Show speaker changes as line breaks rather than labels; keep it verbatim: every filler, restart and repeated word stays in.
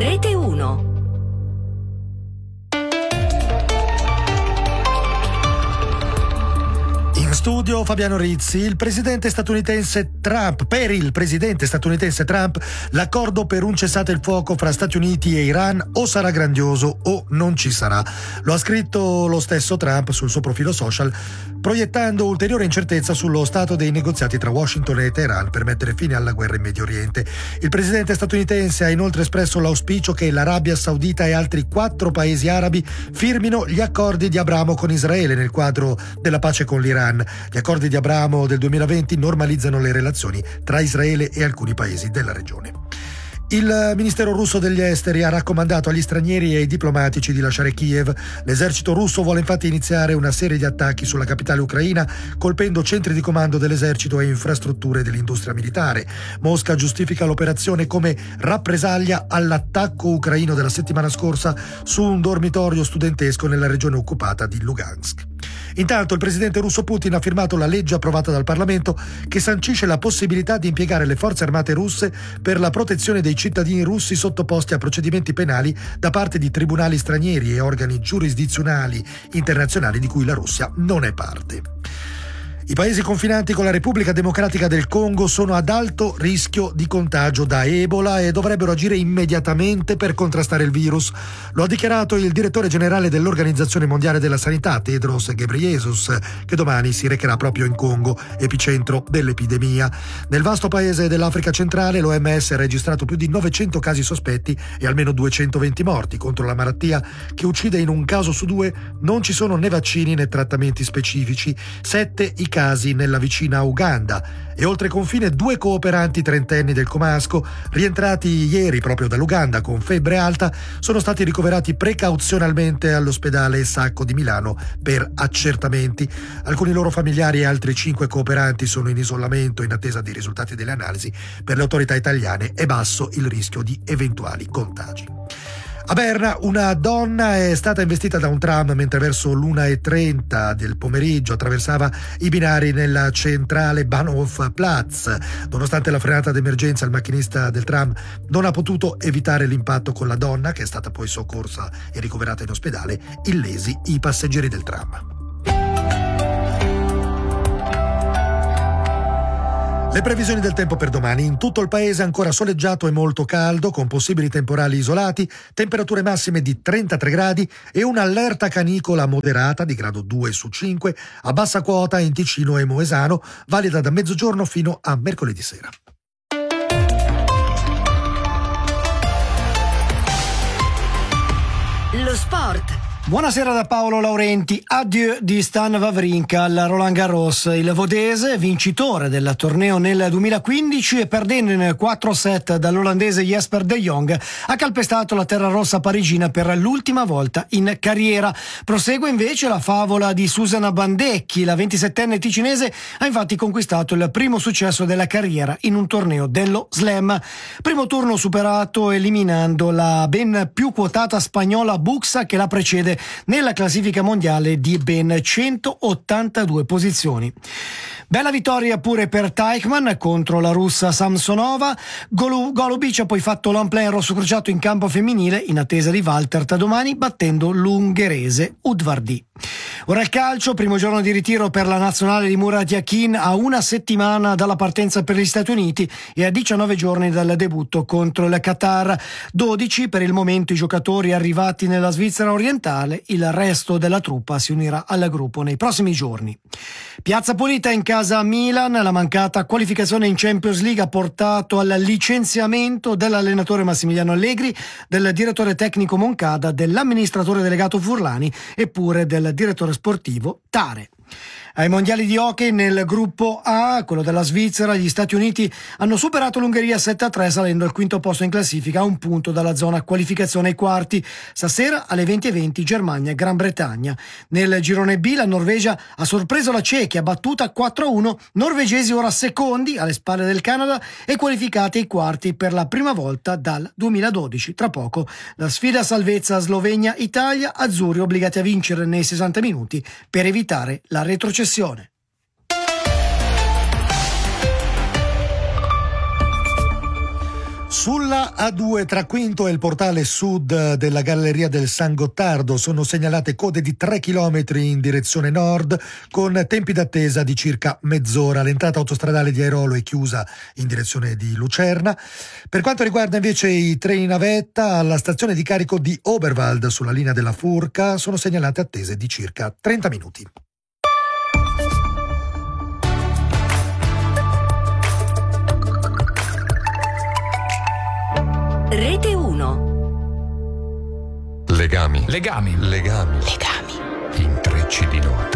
Rete uno.
In studio Fabiano Rizzi. Il presidente statunitense Trump, per il presidente statunitense Trump, l'accordo per un cessate il fuoco fra Stati Uniti e Iran o sarà grandioso o non ci sarà. Lo ha scritto lo stesso Trump sul suo profilo social, proiettando ulteriore incertezza sullo stato dei negoziati tra Washington e Teheran per mettere fine alla guerra in Medio Oriente. Il presidente statunitense ha inoltre espresso l'auspicio che l'Arabia Saudita e altri quattro paesi arabi firmino gli accordi di Abramo con Israele nel quadro della pace con l'Iran. Gli accordi di Abramo del duemilaventi normalizzano le relazioni tra Israele e alcuni paesi della regione. Il Ministero russo degli esteri ha raccomandato agli stranieri e ai diplomatici di lasciare Kiev. L'esercito russo vuole infatti iniziare una serie di attacchi sulla capitale ucraina, colpendo centri di comando dell'esercito e infrastrutture dell'industria militare. Mosca giustifica l'operazione come rappresaglia all'attacco ucraino della settimana scorsa su un dormitorio studentesco nella regione occupata di Lugansk. Intanto il presidente russo Putin ha firmato la legge approvata dal Parlamento che sancisce la possibilità di impiegare le forze armate russe per la protezione dei cittadini russi sottoposti a procedimenti penali da parte di tribunali stranieri e organi giurisdizionali internazionali di cui la Russia non è parte. I paesi confinanti con la Repubblica Democratica del Congo sono ad alto rischio di contagio da Ebola e dovrebbero agire immediatamente per contrastare il virus. Lo ha dichiarato il direttore generale dell'Organizzazione Mondiale della Sanità, Tedros Ghebreyesus, che domani si recherà proprio in Congo, epicentro dell'epidemia. Nel vasto paese dell'Africa centrale l'O M S ha registrato più di novecento casi sospetti e almeno duecentoventi morti contro la malattia che uccide in un caso su due. Non ci sono né vaccini né trattamenti specifici. Sette i casi nella vicina Uganda e oltre confine due cooperanti trentenni del comasco rientrati ieri proprio dall'Uganda con febbre alta sono stati ricoverati precauzionalmente all'ospedale Sacco di Milano per accertamenti. Alcuni loro familiari e altri cinque cooperanti sono in isolamento in attesa dei risultati delle analisi. Per le autorità italiane è basso il rischio di eventuali contagi. A Berna una donna è stata investita da un tram mentre verso l'una e trenta del pomeriggio attraversava i binari nella centrale Bahnhofplatz. Nonostante la frenata d'emergenza, il macchinista del tram non ha potuto evitare l'impatto con la donna, che è stata poi soccorsa e ricoverata in ospedale, illesi i passeggeri del tram. Le previsioni del tempo per domani: in tutto il paese ancora soleggiato e molto caldo, con possibili temporali isolati, temperature massime di trentatré gradi e un'allerta canicola moderata di grado due su cinque a bassa quota in Ticino e Moesano, valida da mezzogiorno fino a mercoledì sera.
Lo sport.
Buonasera da Paolo Laurenti. Addio di Stan Wawrinka al Roland Garros. Il vodese, vincitore del torneo nel duemilaquindici e perdendo in quattro set dall'olandese Jesper de Jong, ha calpestato la terra rossa parigina per l'ultima volta in carriera. Prosegue invece la favola di Susanna Bandecchi. La ventisettenne ticinese ha infatti conquistato il primo successo della carriera in un torneo dello Slam. Primo turno superato eliminando la ben più quotata spagnola Buxa, che la precede nella classifica mondiale di ben centottantadue posizioni. Bella vittoria pure per Teichmann contro la russa Samsonova. Golu- Golubic ha poi fatto l'en-plein rossocrociato in campo femminile in attesa di Valtert domani, battendo l'ungherese Udvardy. Ora il calcio, primo giorno di ritiro per la nazionale di Murat Yakin a una settimana dalla partenza per gli Stati Uniti e a diciannove giorni dal debutto contro il Qatar. dodici per il momento i giocatori arrivati nella Svizzera orientale, il resto della truppa si unirà al gruppo nei prossimi giorni. Piazza pulita in casa a Milan, la mancata qualificazione in Champions League ha portato al licenziamento dell'allenatore Massimiliano Allegri, del direttore tecnico Moncada, dell'amministratore delegato Furlani e pure del direttore sportivo Tare. Ai mondiali di hockey nel gruppo A, quello della Svizzera, gli Stati Uniti hanno superato l'Ungheria sette a tre salendo al quinto posto in classifica a un punto dalla zona qualificazione ai quarti. Stasera alle venti e venti Germania e Gran Bretagna. Nel girone B la Norvegia ha sorpreso la Cechia, battuta quattro a uno, norvegesi ora secondi alle spalle del Canada e qualificati ai quarti per la prima volta dal duemiladodici. Tra poco la sfida a salvezza Slovenia-Italia, azzurri obbligati a vincere nei sessanta minuti per evitare la retrocessione.
Sulla A due tra Quinto e il portale sud della Galleria del San Gottardo sono segnalate code di tre chilometri in direzione nord con tempi d'attesa di circa mezz'ora. L'entrata autostradale di Airolo è chiusa in direzione di Lucerna. Per quanto riguarda invece i treni navetta, alla stazione di carico di Oberwald sulla linea della Furka sono segnalate attese di circa trenta minuti.
Rete uno.
Legami.
Legami.
Legami.
Legami.
Intrecci di notte.